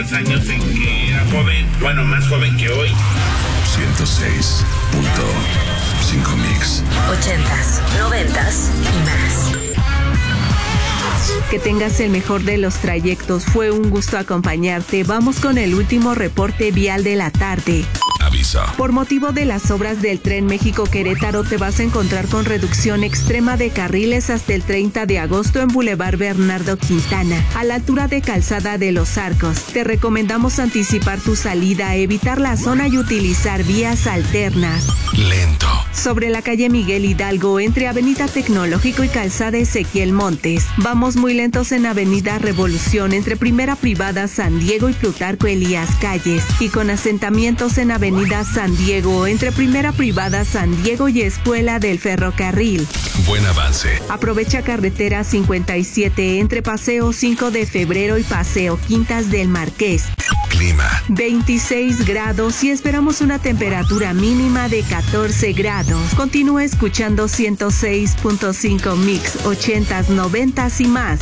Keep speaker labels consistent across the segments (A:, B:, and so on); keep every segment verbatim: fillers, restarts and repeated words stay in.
A: años en que era joven, bueno, más joven que hoy.
B: ciento seis punto cinco Mix.
C: Ochentas, noventas y más.
D: Que tengas el mejor de los trayectos. Fue un gusto acompañarte. Vamos con el último reporte vial de la tarde.
B: Avisa.
D: Por motivo de las obras del Tren México-Querétaro, te vas a encontrar con reducción extrema de carriles hasta el treinta de agosto en Boulevard Bernardo Quintana, a la altura de Calzada de los Arcos. Te recomendamos anticipar tu salida, evitar la zona y utilizar vías alternas.
B: Lento.
D: Sobre la calle Miguel Hidalgo, entre Avenida Tecnológico y Calzada Ezequiel Montes. Vamos muy lentos en Avenida Revolución, entre Primera Privada San Diego y Plutarco Elías Calles, y con asentamientos en Avenida San Diego, entre Primera Privada San Diego y Escuela del Ferrocarril.
B: Buen avance.
D: Aprovecha carretera cincuenta y siete entre Paseo cinco de febrero y Paseo Quintas del Marqués.
B: Clima.
D: veintiséis grados y esperamos una temperatura mínima de catorce grados. Continúa escuchando ciento seis punto cinco Mix, ochentas, noventas y más.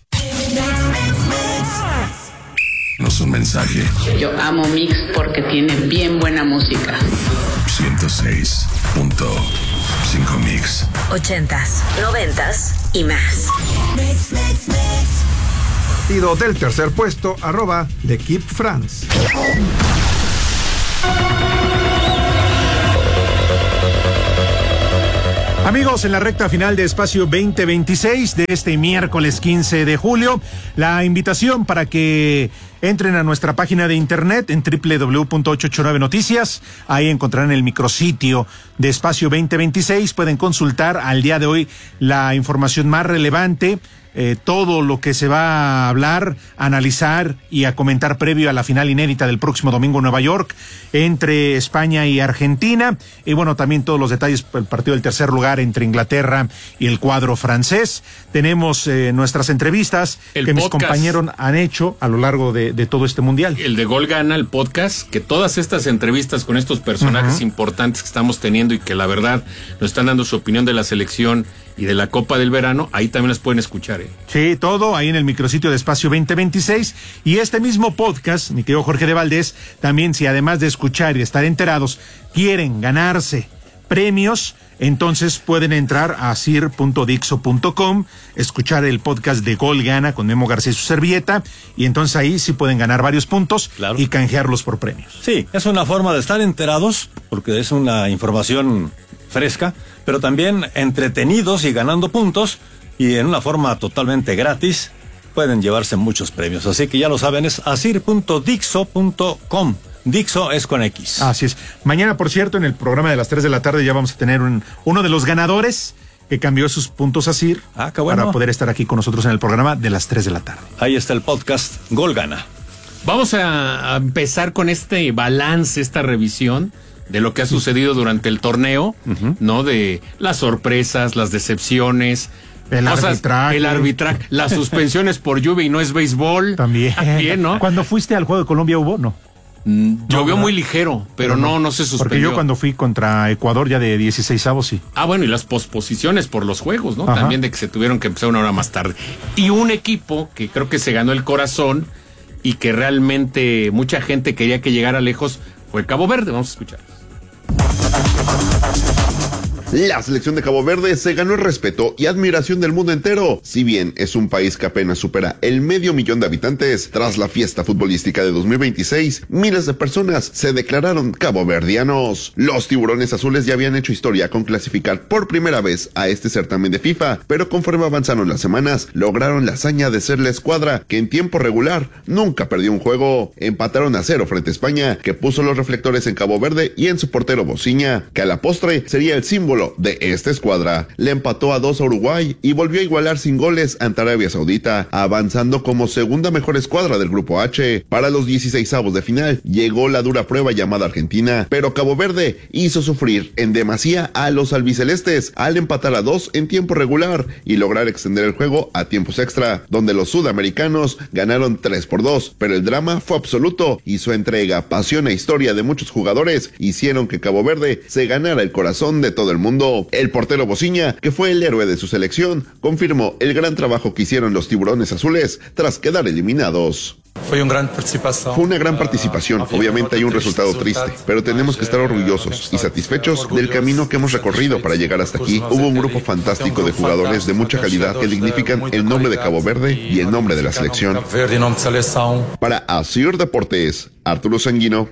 B: No es un mensaje.
E: Yo amo Mix porque tiene bien buena música.
B: ciento seis punto cinco Mix.
C: Ochentas, noventas y más.
F: Partido del tercer puesto, arroba L'Equipe France.
G: Amigos, en la recta final de Espacio veinte veintiséis de este miércoles quince de julio, la invitación para que entren a nuestra página de internet en doble u doble u doble u punto ochocientos ochenta y nueve Noticias. Ahí encontrarán el micrositio de Espacio veinte veintiséis. Pueden consultar al día de hoy la información más relevante, eh, todo lo que se va a hablar, analizar y a comentar previo a la final inédita del próximo domingo en Nueva York entre España y Argentina. Y bueno, también todos los detalles del partido del tercer lugar entre Inglaterra y el cuadro francés. Tenemos eh, nuestras entrevistas
H: el
G: que
H: podcast.
G: mis compañeros han hecho a lo largo de, de todo este mundial.
H: El de Gol Gana, el podcast, que todas estas entrevistas con estos personajes uh-huh. importantes que estamos teniendo y que la verdad nos están dando su opinión de la selección y de la Copa del Verano, ahí también las pueden escuchar. ¿eh?
G: Sí, todo ahí en el micrositio de Espacio veinte veintiséis. Y este mismo podcast, mi querido Jorge de Valdés, también si además de escuchar y de estar enterados, quieren ganarse premios, entonces pueden entrar a sir punto dixo punto com, escuchar el podcast de Gol Gana con Memo García y su servilleta, y entonces ahí sí pueden ganar varios puntos claro. y canjearlos por premios.
I: Sí, es una forma de estar enterados, porque es una información fresca, pero también entretenidos y ganando puntos, y en una forma totalmente gratis pueden llevarse muchos premios. Así que ya lo saben, es asir punto dixo punto com. Dixo es con X.
G: Así es. Mañana, por cierto, en el programa de las tres de la tarde ya vamos a tener un, uno de los ganadores que cambió sus puntos a Sir
I: ah, qué bueno.
G: para poder estar aquí con nosotros en el programa de las tres de la tarde.
I: Ahí está el podcast Gol Gana.
H: Vamos a, a empezar con este balance, esta revisión de lo que ha sucedido durante el torneo, uh-huh. ¿no? De las sorpresas, las decepciones,
G: el
H: cosas,
G: arbitraje,
H: el arbitraje, las suspensiones por lluvia y no es béisbol.
G: También.
H: También, ¿no?
G: Cuando fuiste al juego de Colombia hubo, ¿no?
H: Mm, llovió no, muy ligero, pero no, no, no se suspendió.
G: Porque yo cuando fui contra Ecuador ya de dieciseisavos, sí.
H: Ah, bueno, y las posposiciones por los juegos, ¿no? Ajá. También de que se tuvieron que empezar una hora más tarde. Y un equipo que creo que se ganó el corazón y que realmente mucha gente quería que llegara lejos fue Cabo Verde. Vamos a escuchar.
J: La selección de Cabo Verde se ganó el respeto y admiración del mundo entero. Si bien es un país que apenas supera el medio millón de habitantes, tras la fiesta futbolística de dos mil veintiséis, miles de personas se declararon caboverdianos. Los tiburones azules ya habían hecho historia con clasificar por primera vez a este certamen de FIFA, pero conforme avanzaron las semanas, lograron la hazaña de ser la escuadra que en tiempo regular nunca perdió un juego. Empataron a cero frente a España, que puso los reflectores en Cabo Verde y en su portero Bociña, que a la postre sería el símbolo de esta escuadra. Le empató a dos a Uruguay y volvió a igualar sin goles ante Arabia Saudita, avanzando como segunda mejor escuadra del grupo H. Para los dieciseisavos de final llegó la dura prueba llamada Argentina, pero Cabo Verde hizo sufrir en demasía a los albicelestes al empatar a dos en tiempo regular y lograr extender el juego a tiempos extra, donde los sudamericanos ganaron tres por dos, pero el drama fue absoluto y su entrega, pasión e historia de muchos jugadores hicieron que Cabo Verde se ganara el corazón de todo el mundo. El portero Bociña, que fue el héroe de su selección, confirmó el gran trabajo que hicieron los tiburones azules tras quedar eliminados. Fue una gran participación. Fue una gran participación. Obviamente hay un resultado triste, pero tenemos que estar orgullosos y satisfechos del camino que hemos recorrido para llegar hasta aquí. Hubo un grupo fantástico de jugadores de mucha calidad que dignifican el nombre de Cabo Verde y el nombre de la selección. Para Asir Deportes, Arturo Sanguino.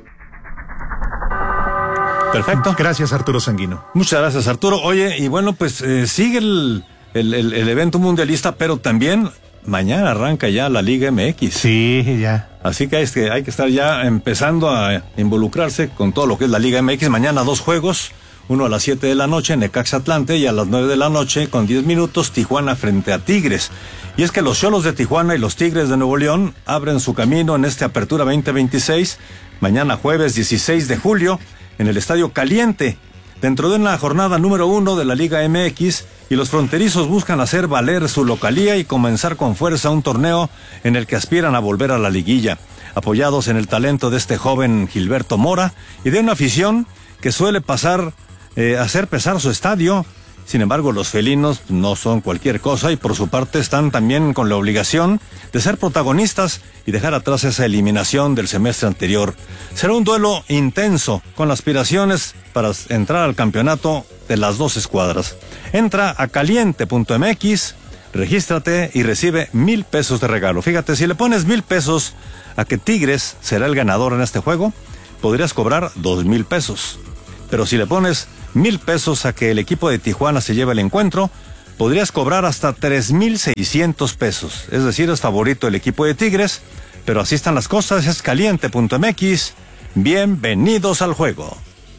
G: Perfecto. Gracias, Arturo Sanguino.
I: Muchas gracias, Arturo. Oye, y bueno, pues eh, sigue el, el, el, el evento mundialista, pero también mañana arranca ya la Liga M X.
G: Sí, ya.
I: Así que hay, que hay que estar ya empezando a involucrarse con todo lo que es la Liga M X. Mañana dos juegos, uno a las siete de la noche, Necaxa Atlante, y a las nueve de la noche, con diez minutos, Tijuana frente a Tigres. Y es que los Xolos de Tijuana y los Tigres de Nuevo León abren su camino en esta apertura veinte veintiséis, mañana jueves dieciséis de julio, en el Estadio Caliente, dentro de una jornada número uno de la Liga M X, y los fronterizos buscan hacer valer su localía y comenzar con fuerza un torneo en el que aspiran a volver a la liguilla, apoyados en el talento de este joven Gilberto Mora y de una afición que suele pasar, eh, hacer pesar su estadio. Sin embargo, los felinos no son cualquier cosa y por su parte están también con la obligación de ser protagonistas y dejar atrás esa eliminación del semestre anterior. Será un duelo intenso con aspiraciones para entrar al campeonato de las dos escuadras. Entra a caliente punto m x, regístrate y recibe mil pesos de regalo. Fíjate, si le pones mil pesos a que Tigres será el ganador en este juego, podrías cobrar dos mil pesos. Pero si le pones mil pesos a que el equipo de Tijuana se lleve el encuentro, podrías cobrar hasta tres mil seiscientos pesos. Es decir, es favorito el equipo de Tigres, pero así están las cosas. Es caliente punto m x. Bienvenidos al juego.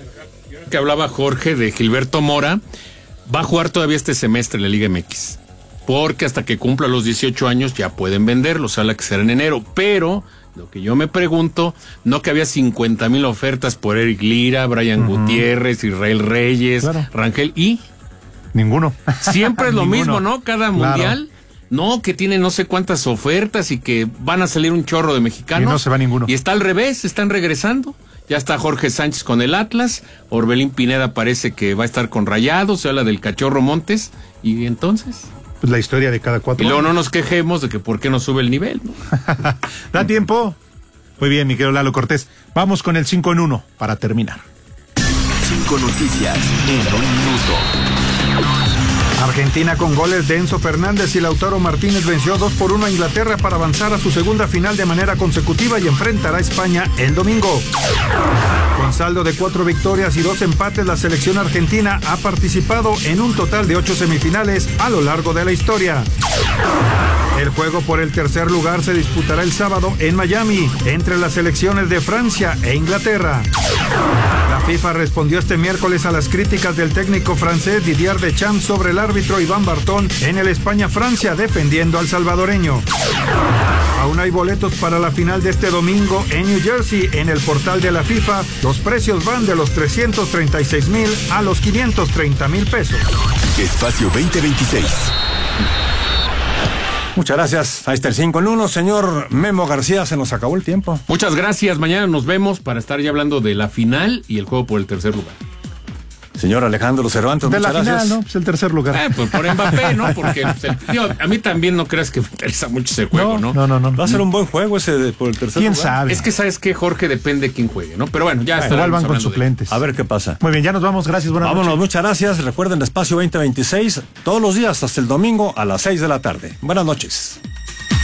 H: Que hablaba Jorge de Gilberto Mora, va a jugar todavía este semestre en la Liga M X, porque hasta que cumpla los dieciocho años ya pueden venderlo, o sea, la que será en enero, pero lo que yo me pregunto, no que había cincuenta mil ofertas por Eric Lira, Brian uh-huh. Gutiérrez, Israel Reyes, claro. Rangel, y
G: ninguno.
H: Siempre es lo mismo, ¿no? Cada claro. mundial, no, que tiene no sé cuántas ofertas y que van a salir un chorro de mexicanos.
G: Y no se va ninguno.
H: Y está al revés, están regresando. Ya está Jorge Sánchez con el Atlas, Orbelín Pineda parece que va a estar con Rayados, se habla del Cachorro Montes, y entonces...
G: Pues la historia de cada cuatro
H: Y luego
G: años.
H: no nos quejemos de que por qué no sube el nivel, ¿no?
G: ¿Da tiempo? Muy bien, mi querido Lalo Cortés. Vamos con el cinco en uno para terminar.
K: Cinco noticias en un minuto.
F: Argentina con goles de Enzo Fernández y Lautaro Martínez venció dos por uno a Inglaterra para avanzar a su segunda final de manera consecutiva y enfrentará a España el domingo. Con saldo de cuatro victorias y dos empates, la selección argentina ha participado en un total de ocho semifinales a lo largo de la historia. El juego por el tercer lugar se disputará el sábado en Miami, entre las selecciones de Francia e Inglaterra. La FIFA respondió este miércoles a las críticas del técnico francés Didier Deschamps sobre el árbitro Iván Bartón en el España-Francia, defendiendo al salvadoreño. Aún hay boletos para la final de este domingo en New Jersey. En el portal de la FIFA, los precios van de los trescientos treinta y seis mil a los quinientos treinta mil pesos.
K: Espacio veinte veintiséis.
I: Muchas gracias. Ahí está el cinco en uno. Señor Memo García, se nos acabó el tiempo.
H: Muchas gracias. Mañana nos vemos para estar ya hablando de la final y el juego por el tercer lugar.
I: Señor Alejandro Cervantes,
G: de
I: muchas
G: la
I: gracias.
G: final, ¿no? Pues el tercer lugar.
H: Eh, pues por Mbappé, ¿no? Porque pues, el, tío, a mí también no creas que me interesa mucho ese juego, ¿no?
G: No, no, no. no.
I: Va a ser un buen juego ese de, por el tercer
G: ¿Quién
I: lugar.
G: sabe?
H: Es que sabes que Jorge depende de quién juegue, ¿no? Pero bueno, ya está.
G: Igual van con suplentes.
I: A ver qué pasa.
G: Muy bien, ya nos vamos. Gracias, buenas
I: Vámonos,
G: noches.
I: muchas gracias. Recuerden, Espacio veinte veintiséis, todos los días hasta el domingo a las seis de la tarde. Buenas noches.